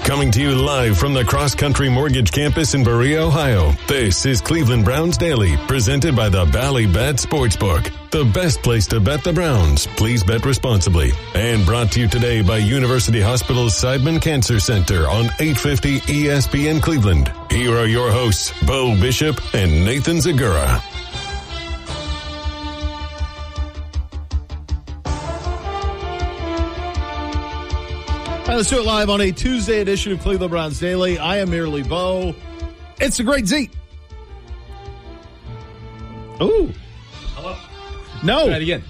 Coming to you live from the Cross Country Mortgage Campus in Berea, Ohio. This is Cleveland Browns Daily, presented by the Ballybet Sportsbook. The best place to bet the Browns. Please bet responsibly. And brought to you today by University Hospital's Seidman Cancer Center on 850 ESPN Cleveland. Here are your hosts, Bo Bishop and Nathan Zagura. All right, let's do it live on a Tuesday edition of Cleveland Browns Daily. I am merely Bo. It's the great Z. Ooh. Hello. No. Try it again.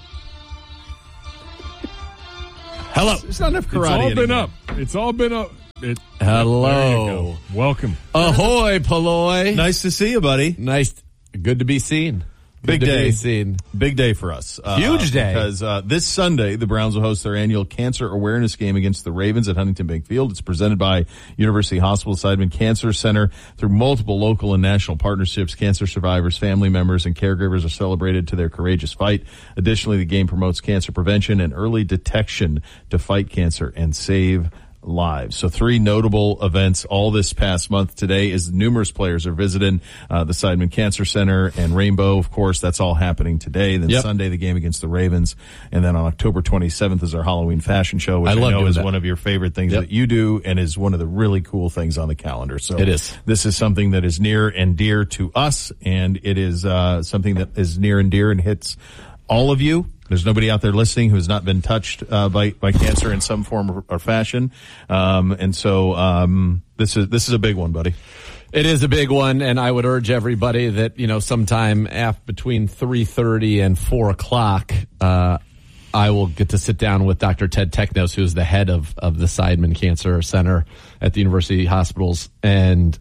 Hello. It's not enough karate anymore. It's all been up. Hello. There you go. Welcome. Ahoy, Palloy. Nice to see you, buddy. Nice. Good to be seen. Big Good to day. be seen. Big day for us. Huge day. Because this Sunday, the Browns will host their annual cancer awareness game against the Ravens at Huntington Bank Field. It's presented by University Hospital Seidman Cancer Center. Through multiple local and national partnerships, cancer survivors, family members, and caregivers are celebrated to their courageous fight. Additionally, the game promotes cancer prevention and early detection to fight cancer and save live. So 3 notable events all this past month. Today is numerous players are visiting the Seidman Cancer Center and Rainbow. Of course, that's all happening today. Then Sunday, the game against the Ravens. And then on October 27th is our Halloween fashion show, which I know is one of your favorite things that you do and is one of the really cool things on the calendar. So it is. This is something that is near and dear to us, and it is something that is near and dear and hits all of you. There's nobody out there listening who has not been touched by cancer in some form or fashion, and so this is a big one, buddy. It is a big one, and I would urge everybody that sometime between 3:30 and 4 o'clock, I will get to sit down with Dr. Ted Technos, who's the head of the Seidman Cancer Center at the University Hospitals, and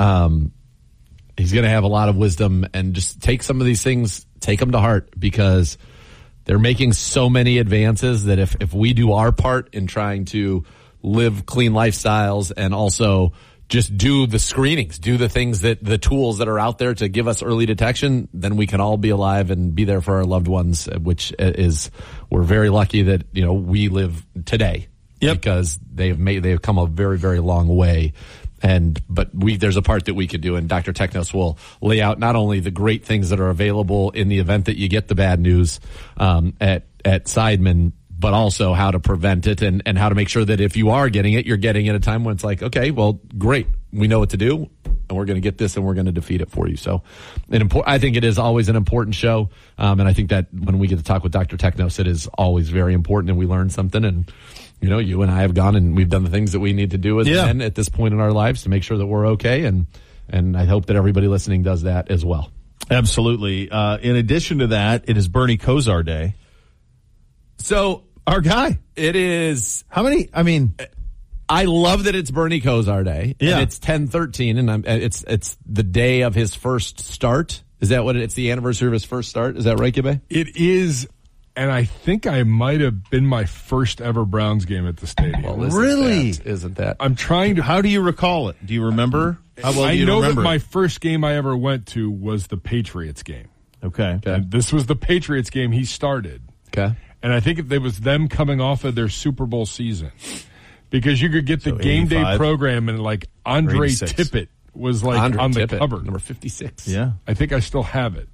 he's going to have a lot of wisdom and just take some of these things, take them to heart, because they're making so many advances that if we do our part in trying to live clean lifestyles and also just do the screenings, do the things that the tools that are out there to give us early detection, then we can all be alive and be there for our loved ones, which is, we're very lucky that, we live today. Yep. Because they've come a very, very long way. But there's a part that we could do, and Dr. Technos will lay out not only the great things that are available in the event that you get the bad news at Seidman, but also how to prevent it and how to make sure that if you are getting it, you're getting it at a time when it's like, okay, well, great, we know what to do, and we're going to get this, and we're going to defeat it for you. So, I think it is always an important show, and I think that when we get to talk with Dr. Technos, it is always very important, and we learn something. And you and I have gone and we've done the things that we need to do as men at this point in our lives to make sure that we're okay. And I hope that everybody listening does that as well. Absolutely. In addition to that, it is Bernie Kosar Day. So our guy, it is. How many? I mean, I love that it's Bernie Kosar Day. Yeah. And it's 10/13 and it's the day of his first start. Is that what it's the anniversary of his first start? Is that right, Gibbe? It is. And I think I might have been my first ever Browns game at the stadium. Well, isn't that? I'm trying to. How do you recall it? Do you remember? How well do you know remember that my it? first game I ever went to was the Patriots game. Okay. And this was the Patriots game he started. Okay. And I think it was them coming off of their Super Bowl season. Because you could get the game 85. day program and like Andre Tippett was like on the cover. Number 56. Yeah. I think I still have it.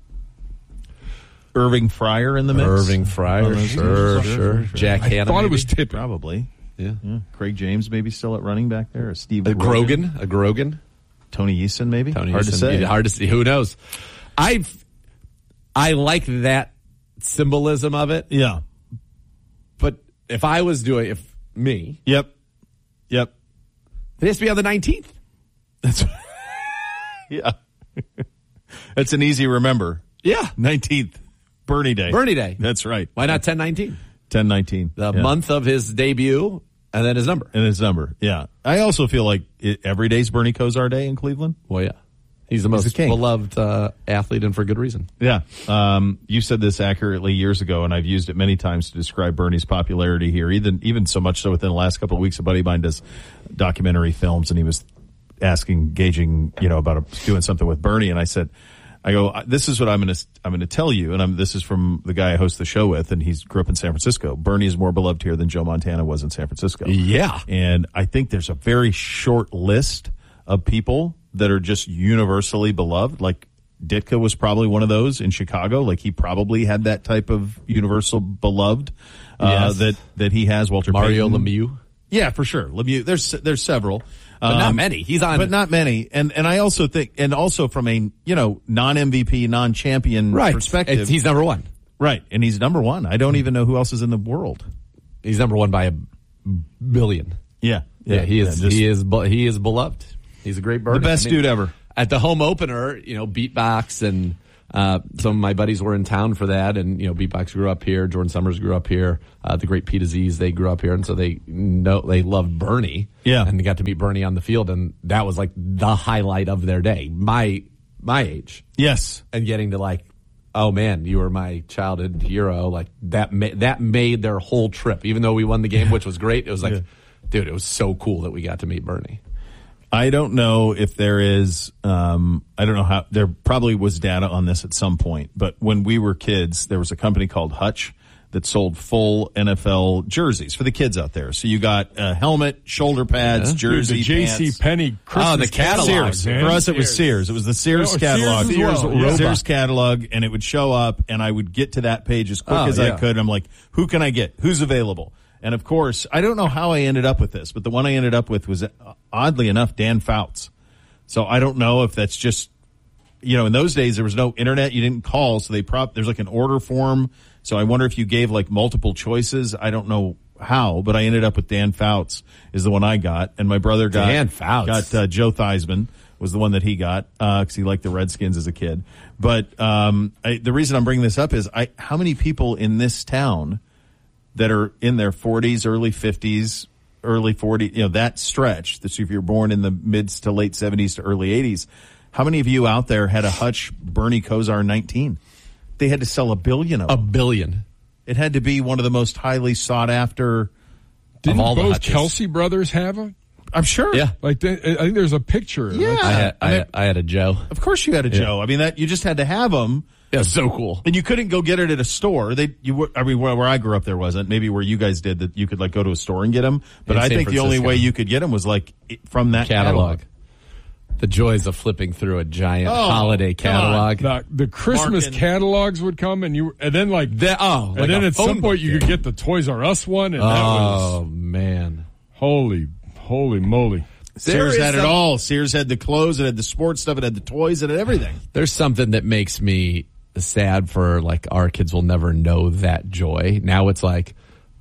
Irving Fryer in the mix? Irving Fryer, sure. Jack Hanna. I thought it was maybe? Tippett. Probably. Yeah. Craig James maybe still at running back there. Or Steve A Grogan. Tony Eason maybe? Hard to say. Yeah, hard to see. Who knows? I like that symbolism of it. Yeah. But if I was doing me. Yep. It has to be on the 19th. That's yeah. That's an easy remember. Yeah. 19th. Bernie Day. That's right. Why not 10/19? 10/19. The month of his debut and then his number. Yeah. I also feel like every day's Bernie Kosar Day in Cleveland. Well, yeah. He's the most beloved athlete, and for good reason. Yeah. You said this accurately years ago, and I've used it many times to describe Bernie's popularity here, even so much so within the last couple of weeks, a buddy of mine does documentary films, and he was gauging, about doing something with Bernie, and I said, I go, this is what I'm going to tell you. And this is from the guy I host the show with, and he grew up in San Francisco. Bernie is more beloved here than Joe Montana was in San Francisco. Yeah. And I think there's a very short list of people that are just universally beloved. Like Ditka was probably one of those in Chicago. Like he probably had that type of universal beloved, that he has. Walter Mario Payton. Lemieux. Yeah, for sure. Lemieux. There's several. But not many. He's on. But not many. And I also think, and also from a, non-MVP, non-champion perspective. He's number one. Right. And he's number one. I don't even know who else is in the world. He's number one by a billion. Yeah. He is beloved. He's a great bird. The best dude ever. At the home opener, Beatbox and some of my buddies were in town for that, and Beatbox grew up here. Jordan Summers grew up here. The great Pete Aziz, they grew up here, and so they loved Bernie. Yeah, and they got to meet Bernie on the field, and that was like the highlight of their day. My age, yes, and getting to oh man, you were my childhood hero. Like that made their whole trip. Even though we won the game, which was great, it was like, dude, it was so cool that we got to meet Bernie. I don't know if there is, I don't know how, there probably was data on this at some point, but when we were kids, there was a company called Hutch that sold full NFL jerseys for the kids out there. So you got a helmet, shoulder pads, jersey, the J.C. pants. Penney Christmas the catalog. Sears. For us, it was Sears. It was the Sears catalog. Sears catalog, and it would show up, and I would get to that page as quick as I could. I'm like, who can I get? Who's available? And of course, I don't know how I ended up with this, but the one I ended up with was, oddly enough, Dan Fouts. So I don't know if that's just, in those days there was no internet, you didn't call, so there's like an order form. So I wonder if you gave like multiple choices. I don't know how, but I ended up with Dan Fouts is the one I got, and my brother got Dan Fouts. Got Joe Theismann was the one that he got because he liked the Redskins as a kid. But the reason I'm bringing this up is how many people in this town that are in their 40s, early 50s, early 40s, that stretch, that if you're born in the mid to late 70s to early 80s, how many of you out there had a Hutch Bernie Kosar 19? They had to sell 1 billion of them. 1 billion. It had to be one of the most highly sought after. Didn't of all both the Kelsey brothers have them? I'm sure. Yeah. I think there's a picture. Yeah. I had a Joe. Of course you had a Joe. I mean, that you just had to have them. Yeah, so cool. And you couldn't go get it at a store. Where I grew up, there wasn't. Maybe where you guys did, that you could go to a store and get them. But I think the only way you could get them was from that catalog. The joys of flipping through a giant holiday catalog. The Christmas catalogs would come, and then at some point you could get the Toys R Us one, and that was man, holy moly. Sears had it all. Sears had the clothes, it had the sports stuff, it had the toys, it had everything. There's something that makes me sad for our kids will never know that joy. Now it's like,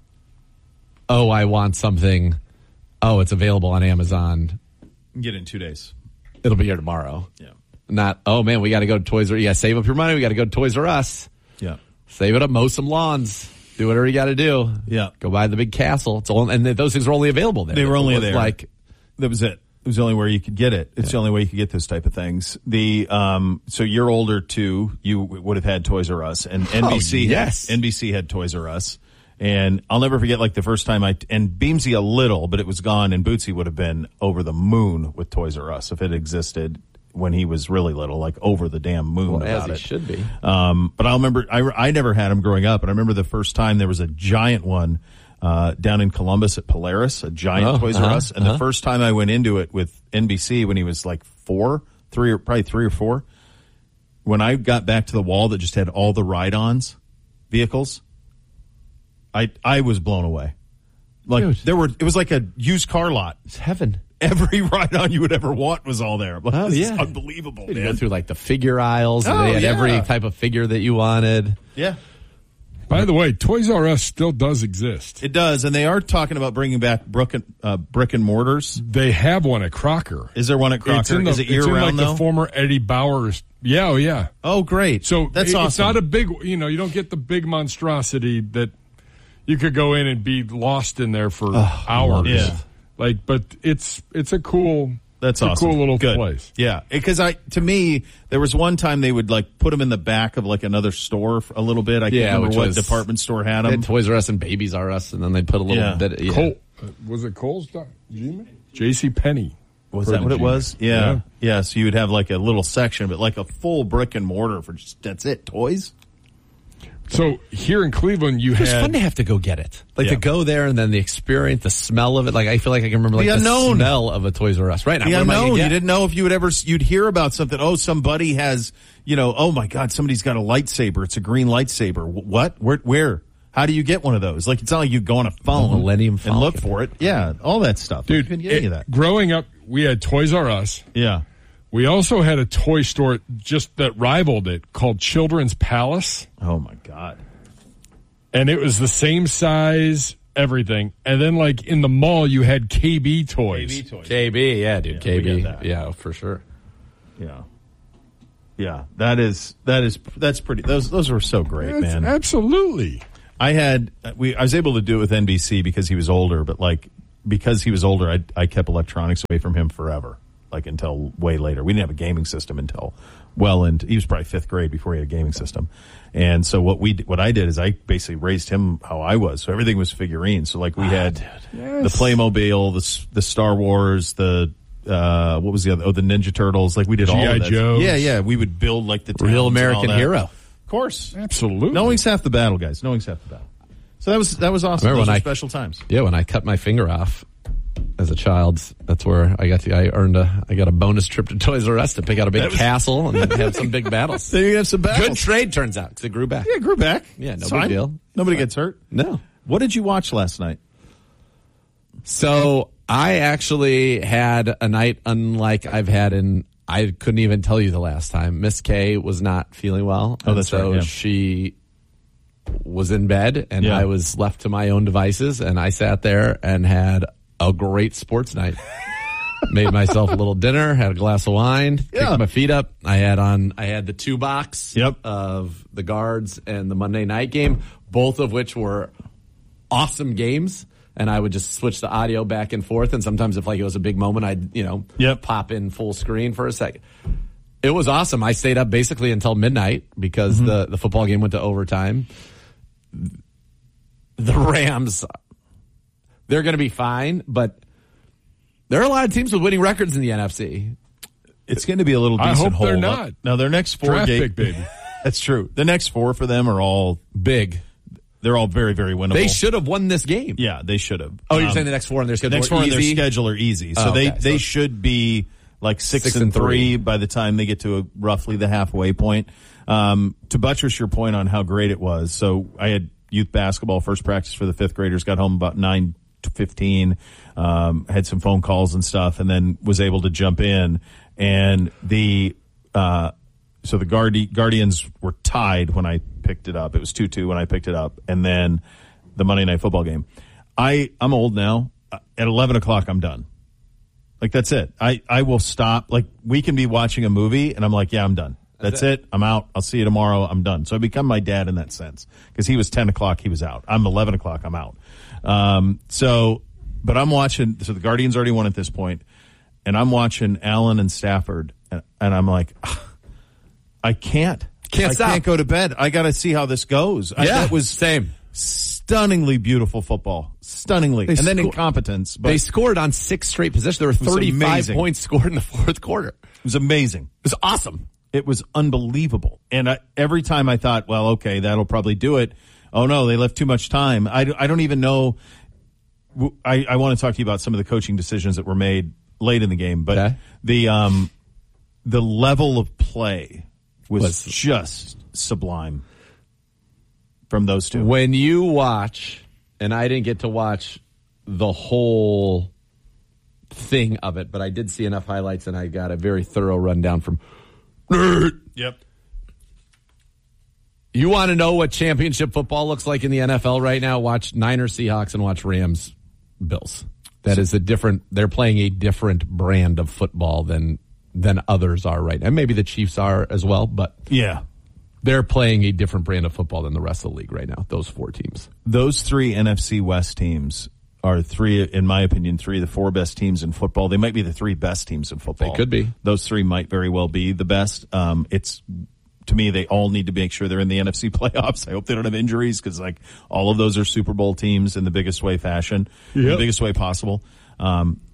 I want something. Oh, it's available on Amazon. Get it in 2 days. It'll be here tomorrow. Yeah. Not, man, we got to go to Toys R Us. You got to save up your money. We got to go to Toys R Us. Yeah. Save it up, mow some lawns. Do whatever you got to do. Yeah. Go buy the big castle. And those things are only available there. They were only there. That was it. It was the only way you could get it. It's the only way you could get those type of things. So you're older too. You would have had Toys R Us, and NBC. Yes. NBC had Toys R Us, and I'll never forget the first time and Beamsy a little, but it was gone, and Bootsy would have been over the moon with Toys R Us if it existed when he was really little, over the damn moon. Well, about as he should be. But I remember I never had him growing up, and I remember the first time there was a giant one. Down in Columbus at Polaris, a giant Toys R Us. And the first time I went into it with NBC when he was three or four, when I got back to the wall that just had all the ride-ons vehicles, I was blown away. It was like a used car lot. It's heaven. Every ride-on you would ever want was all there. This is yeah. unbelievable, You man. go through the figure aisles. And they had every type of figure that you wanted. Yeah. By the way, Toys R Us still does exist. It does, and they are talking about bringing back brick and mortars. They have one at Crocker. Is there one at Crocker? Is it year-round, though? The former Eddie Bowers. Yeah. Oh, great. So that's awesome. It's not a big, you don't get the big monstrosity that you could go in and be lost in there for hours. Yeah. But it's a cool... That's it's awesome. A cool little Good. place. Yeah, because to me, there was one time they would put them in the back of another store for a little bit. I can't remember what department store had them. Toys R Us and Babies R Us, and then they put a little bit. Yeah. Cole, was it Kohl's? J.C. Penney. Was that what it was? Yeah. So you would have like a little section, but like a full brick and mortar for just, that's it, toys. So here in Cleveland, it was fun to have to go get it. Like to go there and then the experience, the smell of it. Like I feel like I can remember like the smell of a Toys R Us. Right. The unknown. You didn't know if you'd hear about something. Oh, somebody has, oh my God, somebody's got a lightsaber. It's a green lightsaber. What? Where? How do you get one of those? Like, it's not like you go on a phone Millennium Falcon. and look for it. Yeah. All that stuff. Dude, any of that. Growing up, we had Toys R Us. Yeah. We also had a toy store just that rivaled it called Children's Palace. Oh my God. And it was the same size, everything. And then like in the mall, you had KB toys. KB, yeah, dude. KB. Yeah, for sure. Yeah. Yeah. That's pretty, those were so great, man. Absolutely. I was able to do it with NBC because he was older, but like, because he was older, I kept electronics away from him forever. Like until way later. We didn't have a gaming system until he was probably 5th grade before he had a gaming system. And so what I did is I basically raised him how I was. So everything was figurines. So like we had the Playmobil, the Star Wars, the what was the other? Oh, the Ninja Turtles. Like we did all of that. Joes. Yeah. We would build like the Real American Hero. Of course. Absolutely. Knowing's half the battle, guys. Knowing's half the battle. So that was awesome. Those were special times. Yeah, when I cut my finger off as a child, that's where I got a bonus trip to Toys R Us to pick out a big castle and have some big battles. There you have some battles. Good trade, turns out, because it grew back. Yeah, it grew back. Yeah, no big deal. Nobody gets hurt. No. What did you watch last night? So I actually had a night unlike I've had I couldn't even tell you the last time. Miss K was not feeling well. Oh, that's right. Yeah. She was in bed and I was left to my own devices, and I sat there and had a great sports night. Made myself a little dinner, had a glass of wine, kicked my feet up. I had the 2 box of the Guards and the Monday night game, both of which were awesome games. And I would just switch the audio back and forth. And sometimes if it was a big moment, I'd, pop in full screen for a second. It was awesome. I stayed up basically until midnight because the football game went to overtime. The Rams, they're going to be fine, but there are a lot of teams with winning records in the NFC. It's going to be a little decent I hope hole. they're not. Now, their next 4 draft pick, baby. That's true. The next 4 for them are all big. They're all very, very winnable. They should have won this game. Yeah, they should have. Oh, you're saying the next 4 on their schedule on their schedule are easy. So they should be like 6-3 by the time they get to roughly the halfway point. To buttress your point on how great it was, so I had youth basketball first practice for the 5th graders, got home about 9:15, had some phone calls and stuff, and then was able to jump in. And so the Guardians were tied when I picked it up. It was 2-2 when I picked it up. And then the Monday Night Football game. I'm old now. At 11 o'clock, I'm done. Like, that's it. I will stop. Like, we can be watching a movie, and I'm like, yeah, I'm done. That's it. I'm out. I'll see you tomorrow. I'm done. So I become my dad in that sense. Because he was 10 o'clock, he was out. I'm 11 o'clock, I'm out. But I'm watching, so the Guardians already won at this point, and I'm watching Allen and Stafford, and I'm like, I can't go to bed. I got to see how this goes. That was same. Stunningly beautiful football. Stunningly. And then incompetence. But they scored on 6 straight possessions. There were 35 points scored in the 4th quarter. It was amazing. It was awesome. It was unbelievable. And every time I thought, well, okay, that'll probably do it. Oh no, they left too much time. I don't even know. I want to talk to you about some of the coaching decisions that were made late in the game, but the level of play was just sublime from those two. When you watch, and I didn't get to watch the whole thing of it, but I did see enough highlights, and I got a very thorough rundown from Yep. You want to know what championship football looks like in the NFL right now? Watch Niners Seahawks and watch Rams Bills. They're playing a different brand of football than others are right now. And maybe the Chiefs are as well, but yeah, they're playing a different brand of football than the rest of the league right now, those 4 teams. Those 3 NFC West teams are in my opinion, 3 of the 4 best teams in football. They might be the 3 best teams in football. They could be. Those 3 might very well be the best. To me, they all need to make sure they're in the NFC playoffs. I hope they don't have injuries because, all of those are Super Bowl teams in the biggest way possible.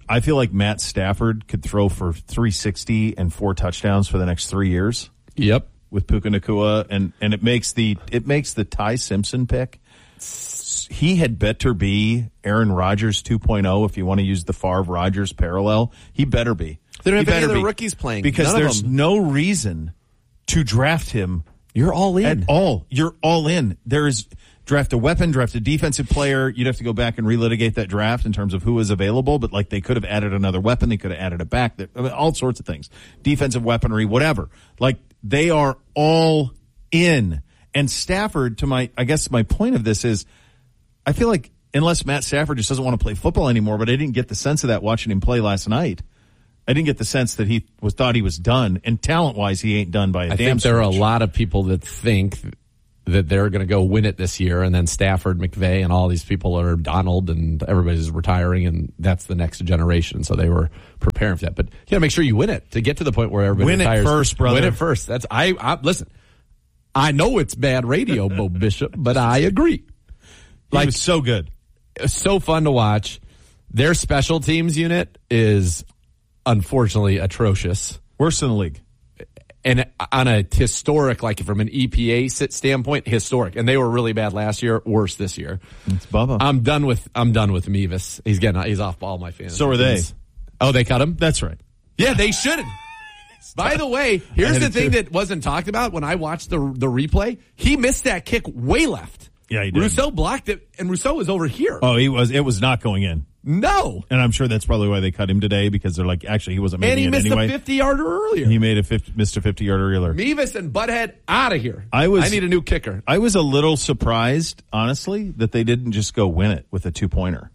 I feel like Matt Stafford could throw for 360 and 4 touchdowns for the next 3 years. Yep. With Puka Nacua, and it makes the Ty Simpson pick. He had better be Aaron Rodgers 2.0 if you want to use the Favre Rodgers parallel. He better be. They don't have any other rookies playing. Because there's no reason to draft him. You're all in. At all. You're all in. There is draft a weapon, draft a defensive player. You'd have to go back and relitigate that draft in terms of who was available, but like they could have added another weapon. They could have added a back. All sorts of things. Defensive weaponry, whatever. Like they are all in. And Stafford, I guess my point of this is, I feel like unless Matt Stafford just doesn't want to play football anymore, but I didn't get the sense of that watching him play last night. I didn't get the sense that he thought he was done, and talent-wise, he ain't done by a damn stretch. I think there are a lot of people that think that they're going to go win it this year, and then Stafford, McVay, and all these people are Donald, and everybody's retiring, and that's the next generation. So they were preparing for that. But you got to make sure you win it to get to the point where everybody retires. Win it first, brother. Win it first. That's listen. I know it's bad radio, Bo Bishop, but I agree. He was so good. It's so fun to watch. Their special teams unit is unfortunately atrocious. Worse than the league. And on a historic, like from an EPA standpoint, historic. And they were really bad last year, worse this year. It's Bubba. I'm done with Mevis. He's off all my fantasy. So are they. Oh, they cut him? That's right. Yeah, they shouldn't. By the way, here's the thing that wasn't talked about when I watched the replay. He missed that kick way left. Yeah, he did. Rousseau blocked it, and Rousseau was over here. Oh, it was not going in. No. And I'm sure that's probably why they cut him today, because they're like, actually, he wasn't making it anyway. And he missed a 50-yarder earlier. He missed a 50-yarder earlier. Mevis and Butthead out of here. I need a new kicker. I was a little surprised, honestly, that they didn't just go win it with a 2-pointer.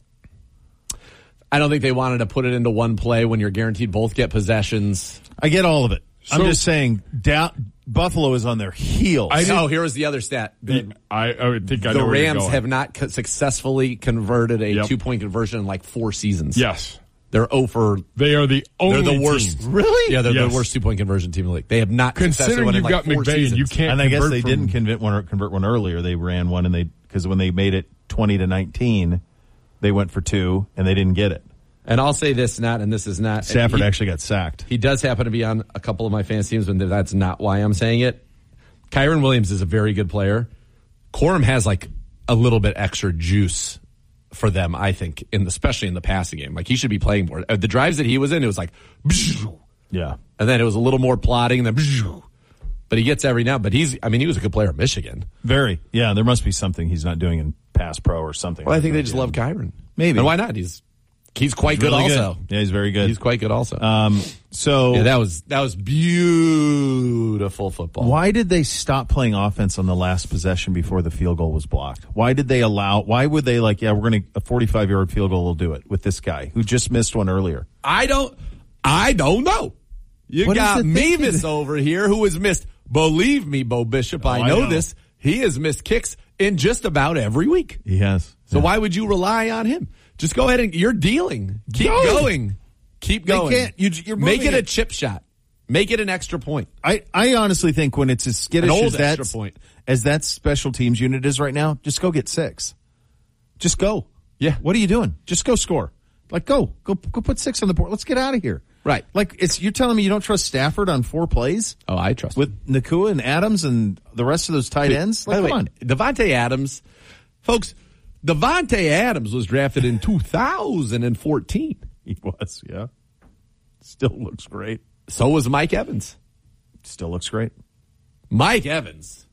I don't think they wanted to put it into one play when you're guaranteed both get possessions. I get all of it. I'm just saying, Buffalo is on their heels. Here was the other stat. I would think the Rams have not successfally converted a 2-point conversion in like 4 seasons. Yes. They're 0 for. They are the only They're the worst. team. Really? Yeah, they're the worst 2-point conversion team in the league. They have not considering you've got McVay seasons. and you can't. And I guess they didn't convert one earlier. They ran one, and because when they made it 20-19, they went for 2 and they didn't get it. And I'll say this, this is not. Stafford actually got sacked. He does happen to be on a couple of my fantasy teams, but that's not why I'm saying it. Kyron Williams is a very good player. Corum has like a little bit extra juice for them, I think, especially in the passing game. Like he should be playing more. The drives that he was in, it was like, yeah, and then it was a little more plodding than. But he gets every now. But he was a good player at Michigan. Very, yeah. There must be something he's not doing in pass pro or something. Well, I think they just love Kyron. Maybe, and why not? He's quite good really also. Good. Yeah, he's very good. He's quite good also. That was beautiful football. Why did they stop playing offense on the last possession before the field goal was blocked? why would they a 45-yard field goal will do it with this guy who just missed one earlier? I don't know. You got Mevis over here who has missed, believe me, Bo Bishop, I know this. He has missed kicks in just about every week. He has. So why would you rely on him? Just go ahead and you're dealing. Keep going. You're make it a chip shot. Make it an extra point. I honestly think when it's as skittish as that special teams unit is right now, just go get 6. Just go. Yeah. What are you doing? Just go score. Like go put 6 on the board. Let's get out of here. Right. Like you're telling me you don't trust Stafford on 4 plays? Oh, I trust with Nacua and Adams and the rest of those tight ends. Like, come on, Devontae Adams, folks. Devontae Adams was drafted in 2014. He was, yeah. Still looks great. So was Mike Evans. Still looks great. Mike Evans.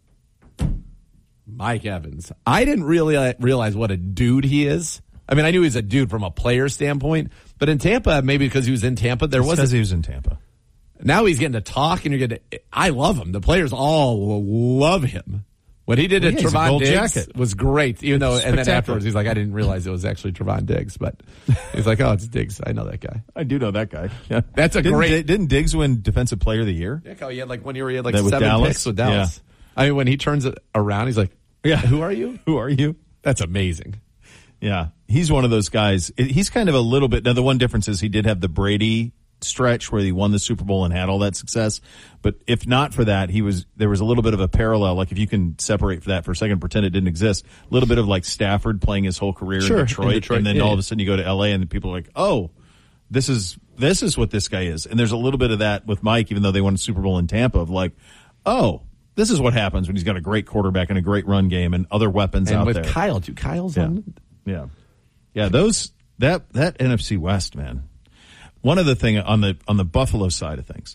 I didn't really realize what a dude he is. I mean, I knew he was a dude from a player standpoint, but in Tampa, maybe because he was in Tampa, because he was in Tampa. Now he's getting to talk, and I love him. The players all love him. What he did at Trevon Diggs was great, even though, and then afterwards he's like, I didn't realize it was actually Trevon Diggs, but he's like, oh, it's Diggs. I know that guy. I do know that guy. Yeah. That's Didn't Diggs win Defensive Player of the Year? Yeah, he had like 1 year he had like 7 picks with Dallas. Yeah. I mean, when he turns it around, he's like, yeah, who are you? Who are you? That's amazing. Yeah. He's one of those guys. He's kind of a little bit, now the one difference is he did have the Brady stretch where he won the Super Bowl and had all that success. But if not for that, there was a little bit of a parallel. Like if you can separate that for a second, pretend it didn't exist. A little bit of like Stafford playing his whole career in Detroit. And then all of a sudden you go to LA and people are like, oh, this is what this guy is. And there's a little bit of that with Mike, even though they won a Super Bowl in Tampa, of like, oh, this is what happens when he's got a great quarterback and a great run game and other weapons out there. And with Kyle, too. Kyle's on. Yeah. That NFC West, man. One other thing on the Buffalo side of things.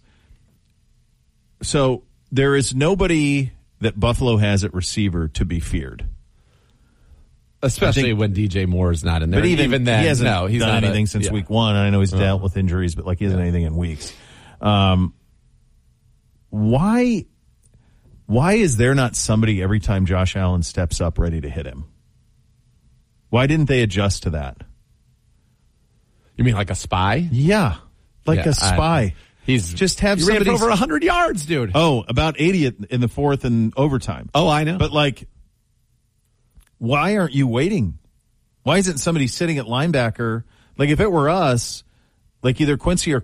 So there is nobody that Buffalo has at receiver to be feared. Especially when DJ Moore is not in there. But even then, he hasn't done not anything since week one. I know he's dealt with injuries, but like he hasn't anything in weeks. Why is there not somebody every time Josh Allen steps up ready to hit him? Why didn't they adjust to that? You mean like a spy? Yeah, a spy. He's just have somebody ran for over 100 yards, dude. Oh, about 80 in the fourth and overtime. Oh, I know. But like, why aren't you waiting? Why isn't somebody sitting at linebacker? Like if it were us, like either Quincy or